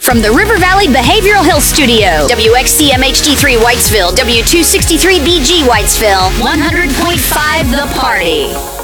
From the River Valley Behavioral Health Studio, WXCM HD3 Whitesville, W263BG Whitesville, 100.5 The Party.